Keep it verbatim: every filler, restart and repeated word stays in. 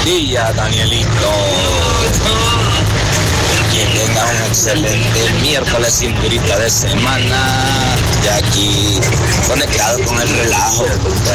días, Danielito. Que tengas un excelente miércoles cinturita de semana. Y aquí conectado con el relajo.